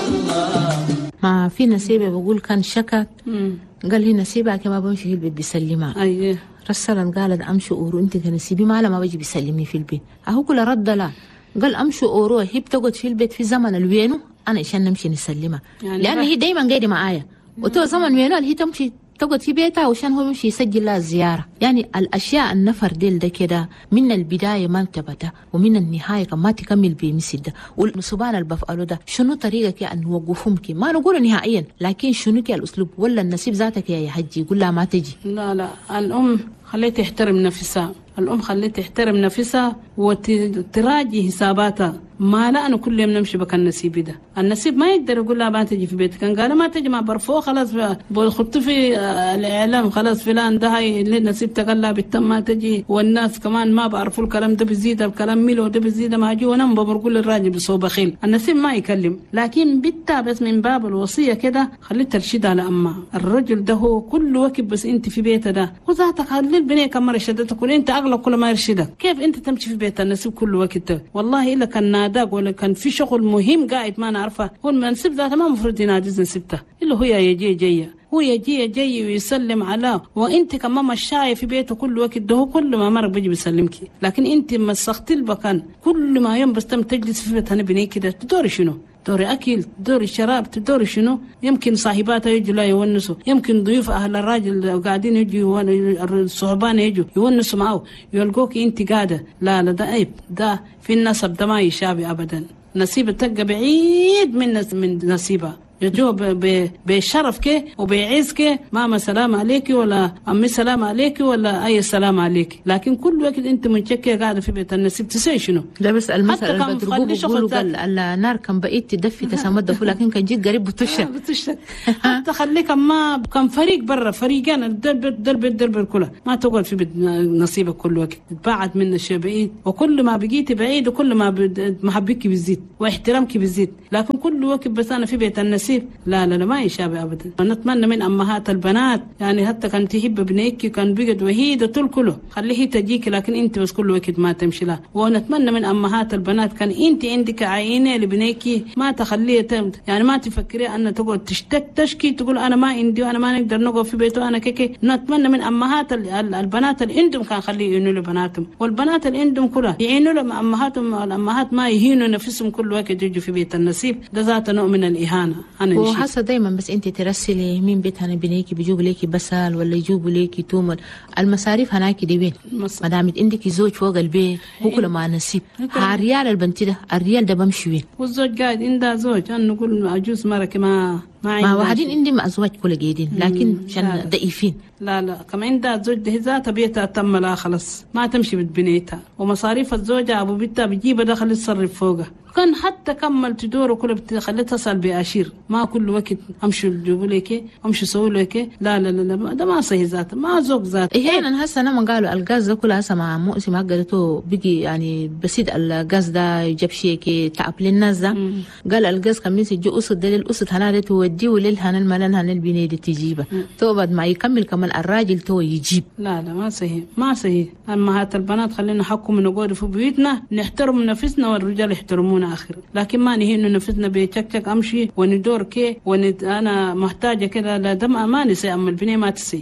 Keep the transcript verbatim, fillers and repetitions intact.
ما في نسيبة بقول كان شكت قال لي نسيبة كما بمشي في البيت بيسلمها. أيه رسلا قالت أمشي أورو أنت كنسيبي ما لما بيجي بيسلمني في البيت. أهو كل رد لا قال أمشي أورو هي بتقعد في البيت في زمن الوينو أنا إيشان نمشي نسلمها يعني لأن هي دايما قاعدة معايا وتو زمن وينو اللي هي تمشي تقعد في بيتها وشان هو يمشي يسجل لها الزيارة. يعني الأشياء النفر ديل ده كده من البداية ما انتبته ومن النهاية ما تكمل بمثل ده. والسبان اللي بفعله ده شنو طريقة كي أن نوقفهم كي ما نقول نهائيا لكن شنو كي الأسلوب ولا النسيب ذاتك يا حجي يقول لها ما تجي. لا لا الأم خليت تحترم نفسها. الأم خليت تحترم نفسها وتراجي حساباتها. ما لا أنا كل يوم نمشي بك النسيب ده. النسيب ما يقدر يقول لها ما تجي في بيتك. كان قال ما تجي ما برفوه خلاص بخطوا في الإعلام خلاص فلان ده هاي اللي النسيب تقلها بالتم ما تجي والناس كمان ما بعرفوا الكلام ده بيزيد الكلام ميلو ده بيزيد ما جي ونم بقول للراجل بصوب بخيل. النسيب ما يكلم لكن بيتا بس من باب الوصية كده خليت ترشيد على أمها. الرجل ده هو كل وقت بس أنت في بيته ده وذاتك خلي البنية كم مرة شدتك وأنت أغلب كل ما يرشدك. كيف أنت تمشي في بيت النسيب كل وقت ده؟ والله إلا كان ناداك ولا كان في شغل مهم قاعد ما نعرفه هو النسيب ذاته ما مفروض ينادز نسيبته إلا هو يجي جاية هو يجي جاي ويسلم على وانت كمان مش شايف في بيته كل وقت ده هو كل ما مر بيجي بيسلمك. لكن انت مسخت المكان كل ما يوم بس تم تجلس في بيتها بني كده تدوري شنو؟ دوري أكل دوري شراب تدوري شنو؟ يمكن صاحباتها يجوا لا يونسوا يمكن ضيوف أهل الراجل قاعدين يجوا الصحبان يجوا يونسوا معه يلقوك انت قاعدة. لا لا ده عيب ده في النسب ده ما يشابه أبدا. نسيبة تلقى بعيد من من نسيبها يجوا بشرف كي وبعز كي ماما سلام عليك ولا أمي سلام عليك ولا أي سلام عليك. لكن كل وقت أنت منشكية قاعدة في بيت النسيب تسوي شنو؟ لا بس المسألة اللي بتقولوا قال النار كان بقيت تدفي تسمد لكن كان جيت قريب بتشك بتشك حتى خليك ما كان فريق برا فريقين الدرب درب الدرب كله ما تقعد في بيت نصيبك كل وقت تبعد من الشيء بعيد وكل ما بقيتي بعيد وكل ما محبك بيزيد واحترامك بيزيد. لكن كل وقت بس أنا في بيت النسيب لا لا لا ما يشابه أبدا. نتمنى من أمهات البنات يعني حتى كان تحب ابنك كان بقد وحيدة طول كله خليه تجيك لكن أنت بس كل وقت ما تمشي له. ونتمنى من أمهات البنات كان أنت عندك عينة لبنيك ما تخليه تمت يعني ما تفكري أن تقول تشتك تشكي تقول أنا ما عندي وأنا ما نقدر نقف في بيته أنا كيكي. نتمنى من أمهات البنات اللي عندهم كان خليه يعينوا لبناتهم والبنات اللي عندهم كلها يعينوا لهم أمهاتهم. الأمهات ما يهينوا نفسهم كل وقت يجوا في بيت النسيب ده ذات نوع من الإهانة. أنا وحاسه دايما بس انت ترسلي مين بيتها بنيكي بيجيبوا ليكي بسال ولا يجيبوا ليكي تومل المصاريف هناك دي وين ما دام عندك زوج فوق البيت هو كل ما نسيب الريال البنت ده الريال ده بمشي وين والزوج قاعد عندها زوج انا نقول عجوز مرك ما ما ما واحدين عندهم ازواج كل قاعدين لكن عشان ضعيفين. لا لا كمان عندها زوج ده ذاتها بيتها تم لا خلص ما تمشي ببنيتها ومصاريف الزوجة ابو بيتها بيجيبها دخل يتصرف فوقها كان حتى كمل تدور وكل بتخليه تصل بأشير ما كل وقت امشي جيبوا لك امشي سووا لك. لا لا لا ده ما صحيح ذات ما ذوق ذات. احيانا هسه انا قالوا الغاز ده كله هسه مع مؤسسه قالته بيجي يعني بسيد الغاز ده يجيب شيء كي تعب للناس ده قال الغاز كميس يجي اسد ده الاسد هنا توديه للهن الملن هن البنيه دي تجيبه تو بعد ما يكمل كمان الراجل تو يجيب. لا لا ما صحيح ما صحيح. امهات البنات خلينا حكم نقعد في بيوتنا نحترم نفسنا والرجال يحترمونا آخر لكن ما نهين نفسنا بيتشكك امشي وندور كي وند انا محتاجه كده لا دم اماني سي ام البنيه ما تسي